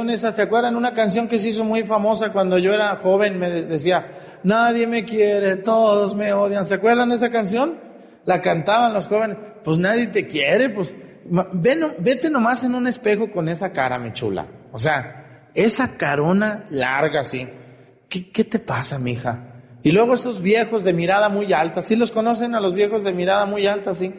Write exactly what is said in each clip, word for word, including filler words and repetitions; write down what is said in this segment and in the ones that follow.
canción esa, ¿se acuerdan? Una canción que se hizo muy famosa cuando yo era joven, me decía, nadie me quiere, todos me odian. ¿Se acuerdan de esa canción? La cantaban los jóvenes. Pues nadie te quiere, pues ven, vete nomás en un espejo con esa cara, mi chula. O sea, esa carona larga así. ¿Qué, qué te pasa, mija? Y luego esos viejos de mirada muy alta, ¿sí los conocen a los viejos de mirada muy alta, sí?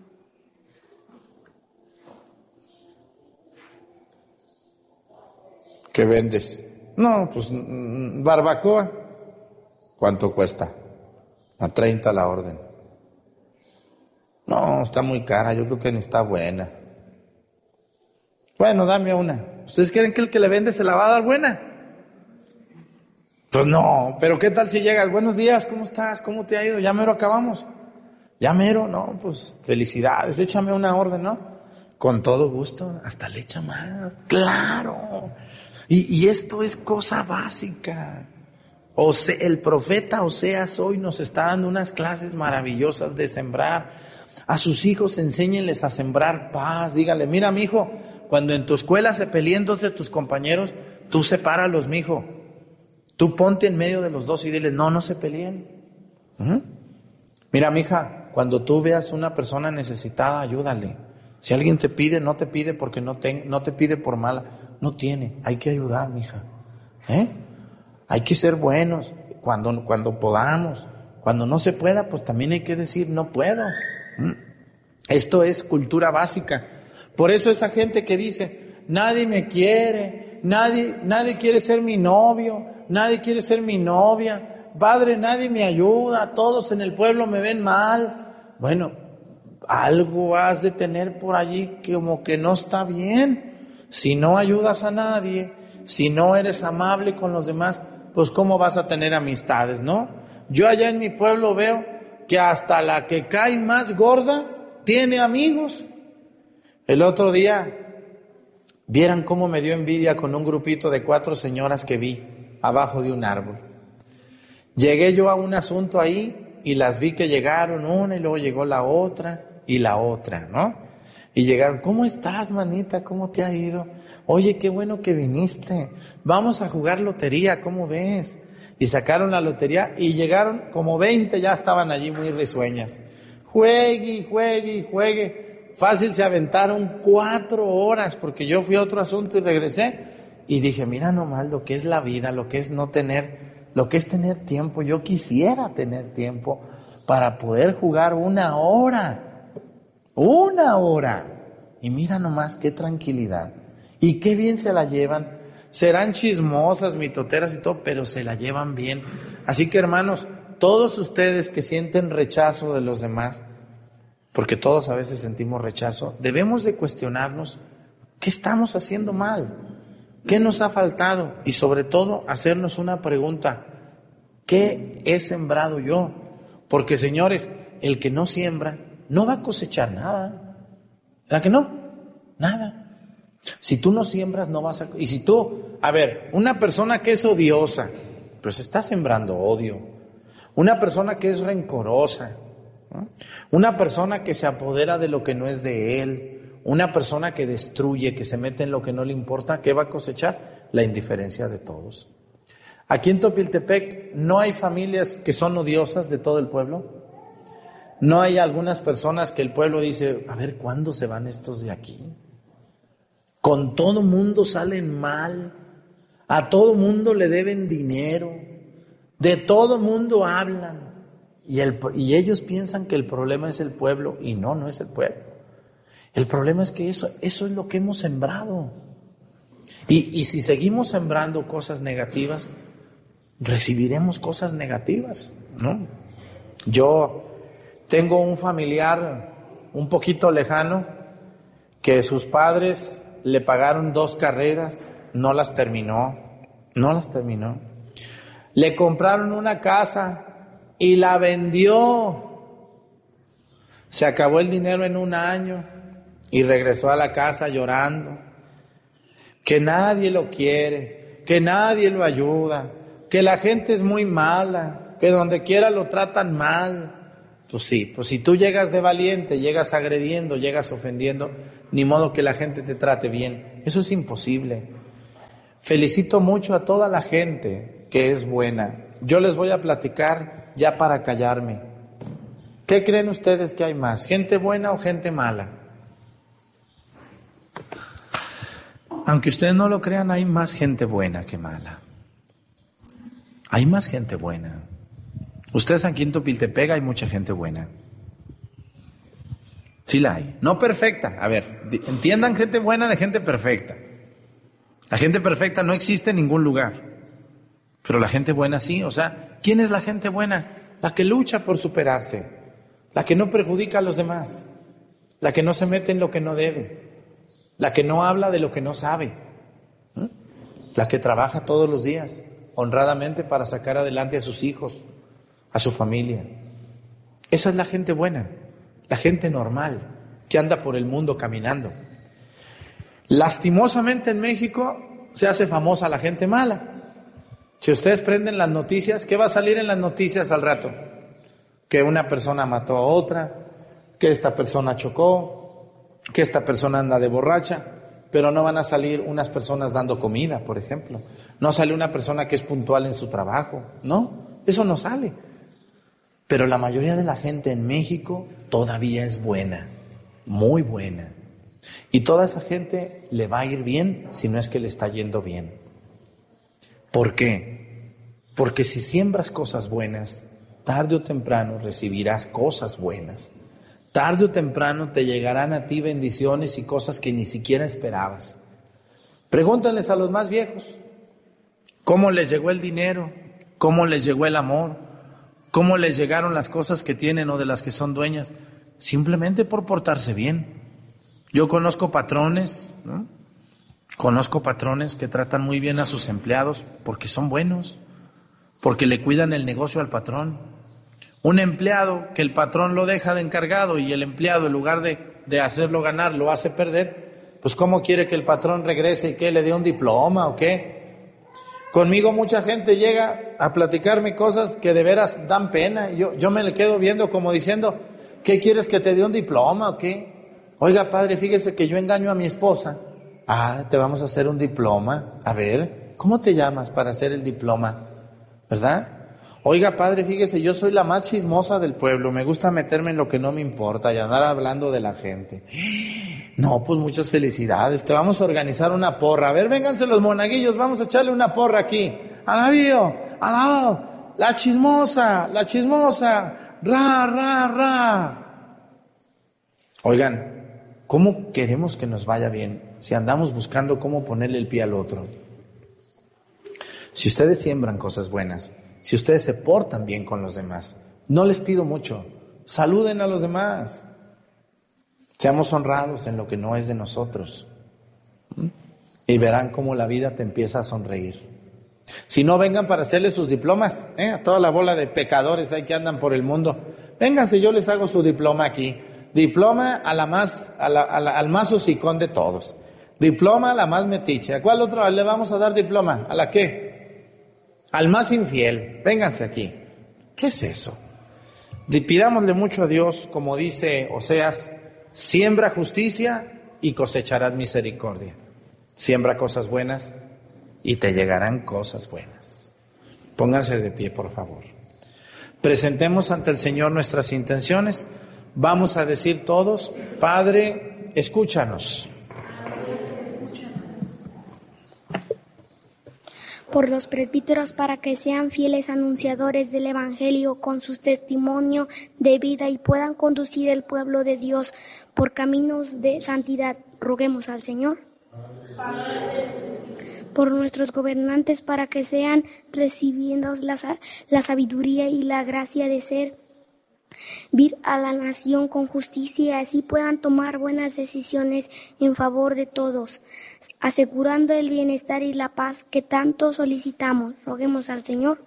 ¿Qué vendes? No, pues barbacoa. ¿Cuánto cuesta? A treinta la orden. No, está muy cara, yo creo que ni está buena. Bueno, dame una. ¿Ustedes creen que el que le vende se la va a dar buena? Pues no, pero ¿qué tal si llega? Buenos días, ¿cómo estás? ¿Cómo te ha ido? Ya mero acabamos. Ya mero, no, pues felicidades, échame una orden, ¿no? Con todo gusto, hasta le echa más. ¡Claro! Y, y esto es cosa básica. O sea, el profeta Oseas hoy nos está dando unas clases maravillosas de sembrar. A sus hijos enséñenles a sembrar paz. Dígale, mira, mijo, cuando en tu escuela se peleen dos de tus compañeros, tú sepáralos, mijo. Tú ponte en medio de los dos y dile, no, no se peleen. ¿Uh-huh? Mira, mija, cuando tú veas una persona necesitada, ayúdale. Si alguien te pide, no te pide porque no te, no te pide por mala. No tiene, hay que ayudar, mija. ¿Eh? Hay que ser buenos cuando, cuando podamos. Cuando no se pueda, pues también hay que decir, no puedo. ¿Mm? Esto es cultura básica. Por eso esa gente que dice, nadie me quiere, nadie, nadie quiere ser mi novio, nadie quiere ser mi novia, padre, nadie me ayuda, todos en el pueblo me ven mal. Bueno, algo has de tener por allí que como que no está bien. Si no ayudas a nadie, si no eres amable con los demás, pues ¿cómo vas a tener amistades, no? Yo allá en mi pueblo veo que hasta la que cae más gorda tiene amigos. El otro día, vieran cómo me dio envidia con un grupito de cuatro señoras que vi abajo de un árbol. Llegué yo a un asunto ahí y las vi que llegaron una y luego llegó la otra y la otra, ¿no? Y llegaron, ¿cómo estás, manita? ¿Cómo te ha ido? Oye, qué bueno que viniste. Vamos a jugar lotería, ¿cómo ves? Y sacaron la lotería y llegaron como veinte, ya estaban allí muy risueñas. Juegue, juegue, juegue. Fácil se aventaron cuatro horas porque yo fui a otro asunto y regresé. Y dije, mira nomás lo que es la vida, lo que es no tener, lo que es tener tiempo. Yo quisiera tener tiempo para poder jugar una hora. Una hora. Y mira nomás qué tranquilidad. Y qué bien se la llevan. Serán chismosas, mitoteras y todo, pero se la llevan bien. Así que, hermanos, todos ustedes que sienten rechazo de los demás, porque todos a veces sentimos rechazo, debemos de cuestionarnos qué estamos haciendo mal, qué nos ha faltado y sobre todo hacernos una pregunta: ¿qué he sembrado yo? Porque, señores, el que no siembra no va a cosechar nada. ¿Verdad que no? Nada. Si tú no siembras, no vas a... Y si tú, a ver, una persona que es odiosa, pues está sembrando odio. Una persona que es rencorosa, ¿no? Una persona que se apodera de lo que no es de él, una persona que destruye, que se mete en lo que no le importa, ¿qué va a cosechar? La indiferencia de todos. Aquí en Topiltepec no hay familias que son odiosas de todo el pueblo. No hay algunas personas que el pueblo dice, a ver, ¿cuándo se van estos de aquí? Con todo mundo salen mal, a todo mundo le deben dinero, de todo mundo hablan. Y, el, y ellos piensan que el problema es el pueblo, y no, no es el pueblo. El problema es que eso, eso es lo que hemos sembrado. Y, y si seguimos sembrando cosas negativas, recibiremos cosas negativas, ¿no? Yo tengo un familiar un poquito lejano que sus padres le pagaron dos carreras, no las terminó, no las terminó. Le compraron una casa y la vendió. Se acabó el dinero en un año y regresó a la casa llorando. Que nadie lo quiere, que nadie lo ayuda, que la gente es muy mala, que donde quiera lo tratan mal. Pues sí, pues si tú llegas de valiente, llegas agrediendo, llegas ofendiendo, ni modo que la gente te trate bien. Eso es imposible. Felicito mucho a toda la gente que es buena. Yo les voy a platicar ya para callarme. ¿Qué creen ustedes que hay más? ¿Gente buena o gente mala? Aunque ustedes no lo crean, hay más gente buena que mala. Hay más gente buena. Ustedes aquí en Topiltepec hay mucha gente buena. Sí la hay. No perfecta. A ver, entiendan gente buena de gente perfecta. La gente perfecta no existe en ningún lugar. Pero la gente buena sí. O sea, ¿quién es la gente buena? La que lucha por superarse. La que no perjudica a los demás. La que no se mete en lo que no debe. La que no habla de lo que no sabe. ¿Mm? La que trabaja todos los días honradamente para sacar adelante a sus hijos, a su familia. Esa es la gente buena, la gente normal que anda por el mundo caminando. Lastimosamente en México se hace famosa la gente mala. Si ustedes prenden las noticias, ¿qué va a salir en las noticias al rato? Que una persona mató a otra, que esta persona chocó, que esta persona anda de borracha, pero no van a salir unas personas dando comida, por ejemplo. No sale una persona que es puntual en su trabajo, no, eso no sale. Pero la mayoría de la gente en México todavía es buena, muy buena. Y toda esa gente le va a ir bien si no es que le está yendo bien. ¿Por qué? Porque si siembras cosas buenas, tarde o temprano recibirás cosas buenas. Tarde o temprano te llegarán a ti bendiciones y cosas que ni siquiera esperabas. Pregúntales a los más viejos, ¿cómo les llegó el dinero? ¿Cómo les llegó el amor? ¿Cómo les llegaron las cosas que tienen o de las que son dueñas? Simplemente por portarse bien. Yo conozco patrones, ¿no? Conozco patrones que tratan muy bien a sus empleados porque son buenos, porque le cuidan el negocio al patrón. Un empleado que el patrón lo deja de encargado y el empleado en lugar de, de hacerlo ganar lo hace perder, pues ¿cómo quiere que el patrón regrese y que le dé un diploma o qué? Conmigo mucha gente llega a platicarme cosas que de veras dan pena. Yo, yo me le quedo viendo como diciendo, ¿qué quieres, que te dé un diploma o qué? Oiga, padre, fíjese que yo engaño a mi esposa. Ah, te vamos a hacer un diploma. A ver, ¿cómo te llamas para hacer el diploma? ¿Verdad? Oiga, padre, fíjese, yo soy la más chismosa del pueblo, me gusta meterme en lo que no me importa y andar hablando de la gente. No, pues muchas felicidades, te vamos a organizar una porra. A ver, vénganse los monaguillos, vamos a echarle una porra aquí. Alabío, alabado, la chismosa, la chismosa, ra, ra, ra. Oigan, ¿cómo queremos que nos vaya bien si andamos buscando cómo ponerle el pie al otro? Si ustedes siembran cosas buenas, si ustedes se portan bien con los demás, no les pido mucho, saluden a los demás, seamos honrados en lo que no es de nosotros, ¿Mm? y verán cómo la vida te empieza a sonreír. Si no, vengan para hacerles sus diplomas, ¿eh? A toda la bola de pecadores ahí que andan por el mundo, vénganse, yo les hago su diploma aquí, diploma a la más, a la, a la, al más hocicón de todos, diploma a la más metiche. ¿A cuál otro le vamos a dar diploma? ¿A la qué? Al más infiel, vénganse aquí. ¿Qué es eso? Pidámosle mucho a Dios, como dice Oseas, siembra justicia y cosecharás misericordia. Siembra cosas buenas y te llegarán cosas buenas. Pónganse de pie, por favor. Presentemos ante el Señor nuestras intenciones. Vamos a decir todos, Padre, escúchanos. Por los presbíteros, para que sean fieles anunciadores del Evangelio con su testimonio de vida y puedan conducir el pueblo de Dios por caminos de santidad. Roguemos al Señor. Por nuestros gobernantes, para que sean recibiendo la, la sabiduría y la gracia de servir a la nación con justicia y así puedan tomar buenas decisiones en favor de todos, asegurando el bienestar y la paz que tanto solicitamos. Roguemos al Señor.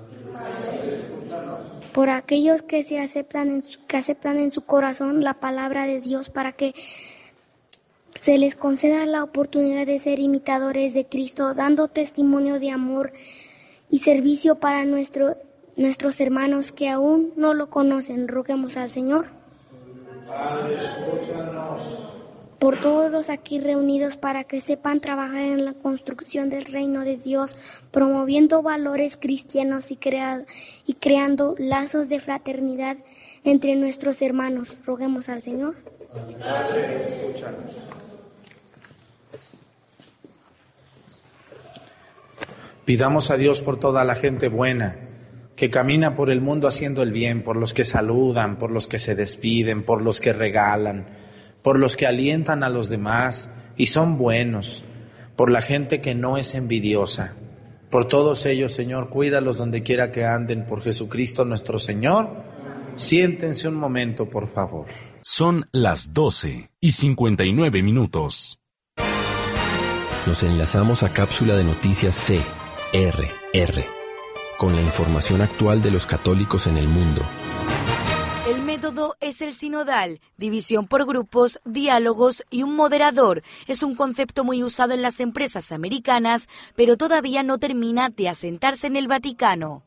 Por aquellos que se aceptan en su, que aceptan en su corazón la palabra de Dios, para que se les conceda la oportunidad de ser imitadores de Cristo, dando testimonio de amor y servicio para nuestro nuestros hermanos que aún no lo conocen. Roguemos al Señor. Padre, escúchanos. por todos los aquí reunidos para que sepan trabajar en la construcción del reino de Dios, promoviendo valores cristianos y, crea- y creando lazos de fraternidad entre nuestros hermanos. Roguemos al Señor. Padre, escúchanos. Pidamos a Dios por toda la gente buena que camina por el mundo haciendo el bien, por los que saludan, por los que se despiden, por los que regalan, por los que alientan a los demás y son buenos, por la gente que no es envidiosa. Por todos ellos, Señor, cuídalos donde quiera que anden, por Jesucristo nuestro Señor. Siéntense un momento, por favor. Son las doce y cincuenta y nueve minutos. Nos enlazamos a cápsula de noticias C R R con la información actual de los católicos en el mundo. El método es el sinodal, división por grupos, diálogos y un moderador. Es un concepto muy usado en las empresas americanas, pero todavía no termina de asentarse en el Vaticano.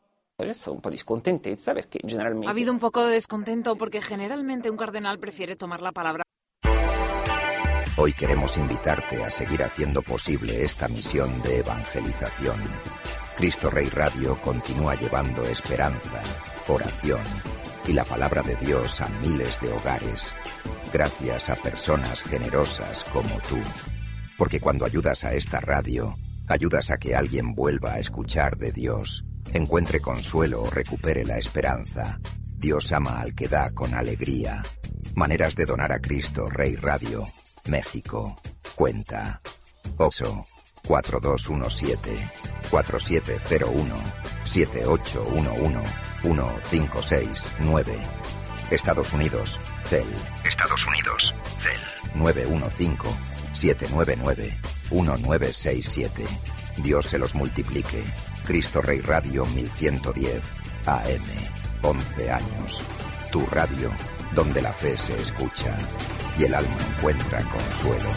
Ha habido un poco de descontento porque generalmente un cardenal prefiere tomar la palabra. Hoy queremos invitarte a seguir haciendo posible esta misión de evangelización. Cristo Rey Radio continúa llevando esperanza, oración y la palabra de Dios a miles de hogares, gracias a personas generosas como tú. Porque cuando ayudas a esta radio, ayudas a que alguien vuelva a escuchar de Dios, encuentre consuelo o recupere la esperanza. Dios ama al que da con alegría. Maneras de donar a Cristo Rey Radio, México. Cuenta Oxo cuatro dos uno siete, cuatro siete cero uno, siete ocho uno uno, uno cinco seis nueve. Estados Unidos, C E L. Estados Unidos, C E L. nueve uno cinco, siete nueve nueve, uno nueve seis siete. Dios se los multiplique. Cristo Rey Radio mil ciento diez, A M. once años. Tu radio, donde la fe se escucha y el alma encuentra consuelo.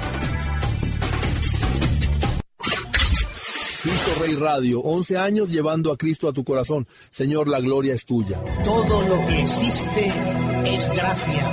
Cristo Rey Radio, once años llevando a Cristo a tu corazón. Señor, la gloria es tuya. Todo lo que existe es gracia.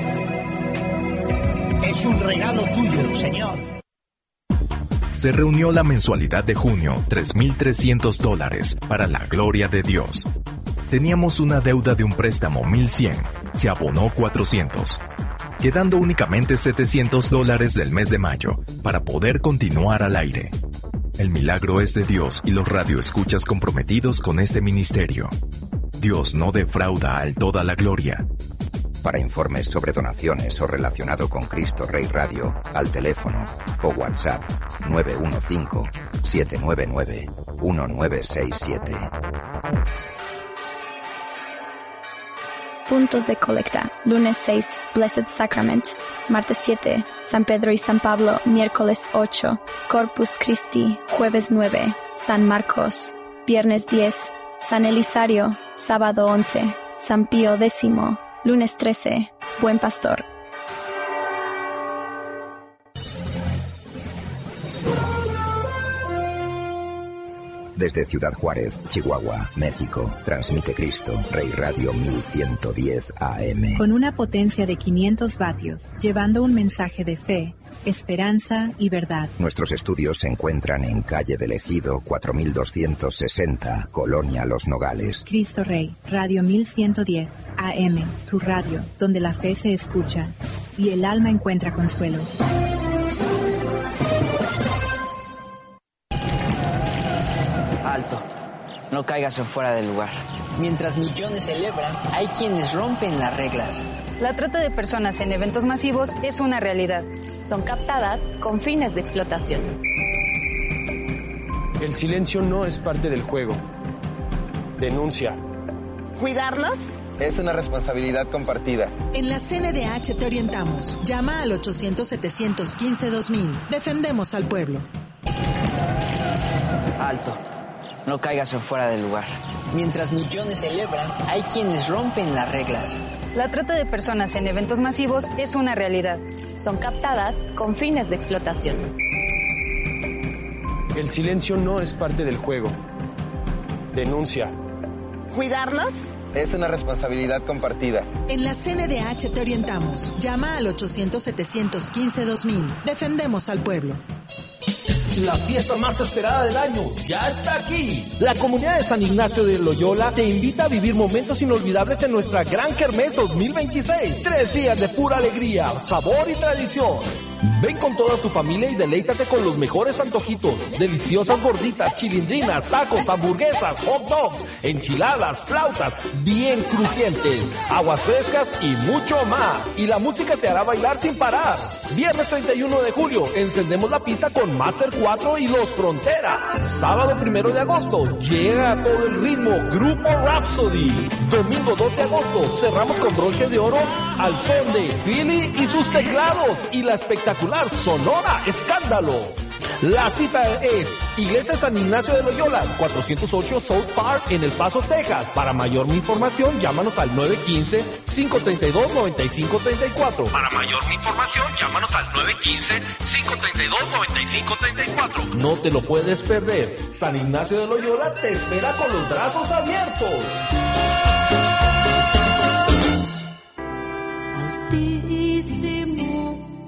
Es un regalo tuyo, Señor. Se reunió la mensualidad de junio, tres mil trescientos dólares, para la gloria de Dios. Teníamos una deuda de un préstamo mil cien, se abonó cuatrocientos, quedando únicamente setecientos dólares del mes de mayo para poder continuar al aire. El milagro es de Dios y los radioescuchas comprometidos con este ministerio. Dios no defrauda al toda la gloria. Para informes sobre donaciones o relacionado con Cristo Rey Radio, al teléfono o WhatsApp nueve uno cinco, siete nueve nueve, uno nueve seis siete. Puntos de colecta. Lunes seis, Blessed Sacrament. Martes siete, San Pedro y San Pablo. Miércoles ocho, Corpus Christi. Jueves nueve, San Marcos. Viernes diez, San Elisario. Sábado once, San Pío X. Lunes trece, Buen Pastor. Desde Ciudad Juárez, Chihuahua, México, transmite Cristo Rey Radio mil ciento diez A M. Con una potencia de quinientos vatios, llevando un mensaje de fe, esperanza y verdad. Nuestros estudios se encuentran en calle del Ejido cuatro mil doscientos sesenta, Colonia Los Nogales. Cristo Rey, Radio mil ciento diez A M, tu radio, donde la fe se escucha y el alma encuentra consuelo. Alto, no caigas en fuera del lugar. Mientras millones celebran, hay quienes rompen las reglas. La trata de personas en eventos masivos es una realidad. Son captadas con fines de explotación. El silencio no es parte del juego. Denuncia. ¿Cuidarlos? Es una responsabilidad compartida. En la C N D H te orientamos. Llama al ochocientos, setecientos quince, dos mil. Defendemos al pueblo. Alto, no caigas en fuera del lugar. Mientras millones celebran, hay quienes rompen las reglas. La trata de personas en eventos masivos es una realidad. Son captadas con fines de explotación. El silencio no es parte del juego. Denuncia. ¿Cuidarlos? Es una responsabilidad compartida. En la C N D H te orientamos. Llama al ochocientos, setecientos quince, dos mil. Defendemos al pueblo. La fiesta más esperada del año ya está aquí. La comunidad de San Ignacio de Loyola te invita a vivir momentos inolvidables en nuestra Gran Kermés dos mil veintiséis. Tres días de pura alegría, sabor y tradición. Ven con toda tu familia y deleítate con los mejores antojitos, deliciosas gorditas, chilindrinas, tacos, hamburguesas, hot dogs, enchiladas, flautas, bien crujientes, aguas frescas y mucho más. Y la música te hará bailar sin parar. Viernes treinta y uno de julio, encendemos la pista con Master cuatro y Los Frontera. Sábado primero de agosto, llega a todo el ritmo Grupo Rhapsody. Domingo dos de agosto, cerramos con broche de oro al son de Philly y sus teclados y la espectacular Sonora Escándalo. La cita es Iglesia San Ignacio de Loyola, cuatrocientos ocho South Park en El Paso, Texas. Para mayor información, llámanos al nueve uno cinco, cinco tres dos, nueve cinco tres cuatro. Para mayor información, llámanos al nueve uno cinco, cinco tres dos, nueve cinco tres cuatro. No te lo puedes perder. San Ignacio de Loyola te espera con los brazos abiertos. Altísimo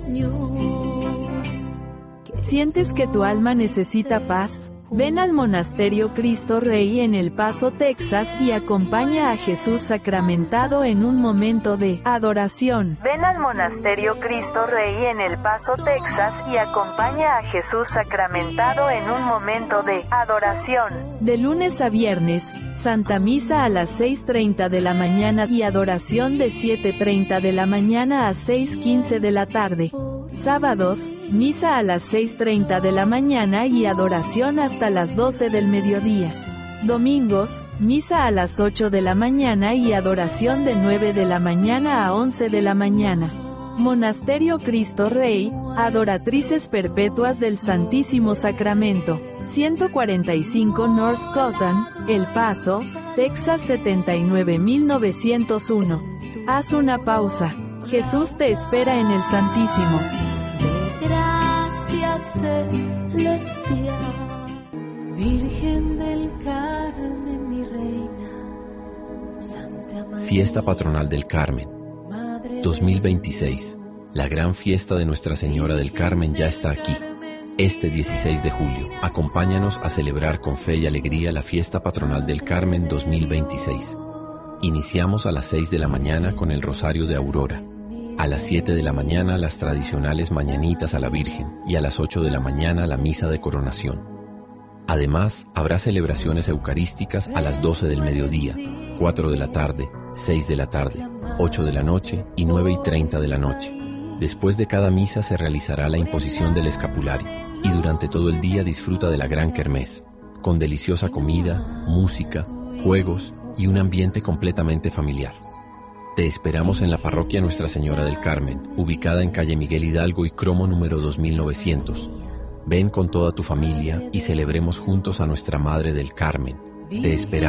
Señor. ¿Sientes que tu alma necesita paz? Ven al Monasterio Cristo Rey en El Paso, Texas y acompaña a Jesús sacramentado en un momento de adoración. Ven al Monasterio Cristo Rey en El Paso, Texas y acompaña a Jesús sacramentado en un momento de adoración. De lunes a viernes, Santa Misa a las seis treinta de la mañana y adoración de siete treinta de la mañana a seis quince de la tarde. Sábados, misa a las seis treinta de la mañana y adoración hasta las doce del mediodía. Domingos, misa a las ocho de la mañana y adoración de nueve de la mañana a once de la mañana. Monasterio Cristo Rey, Adoratrices Perpetuas del Santísimo Sacramento, ciento cuarenta y cinco North Cotton, El Paso, Texas setenta y nueve mil novecientos uno. Haz una pausa. Jesús te espera en el Santísimo. De gracia celestial, Virgen del Carmen, mi reina, Santa María. Fiesta Patronal del Carmen dos mil veintiséis. La gran fiesta de Nuestra Señora del Carmen ya está aquí. Este dieciséis de julio, acompáñanos a celebrar con fe y alegría la Fiesta Patronal del Carmen dos mil veintiséis. Iniciamos a las seis de la mañana con el Rosario de Aurora. A las siete de la mañana las tradicionales mañanitas a la Virgen y a las ocho de la mañana la misa de coronación. Además, habrá celebraciones eucarísticas a las doce del mediodía, cuatro de la tarde, seis de la tarde, ocho de la noche y nueve y treinta de la noche. Después de cada misa se realizará la imposición del escapulario y durante todo el día disfruta de la gran kermés, con deliciosa comida, música, juegos y un ambiente completamente familiar. Te esperamos en la parroquia Nuestra Señora del Carmen, ubicada en calle Miguel Hidalgo y Cromo número dos mil novecientos. Ven con toda tu familia y celebremos juntos a Nuestra Madre del Carmen. Te esperamos.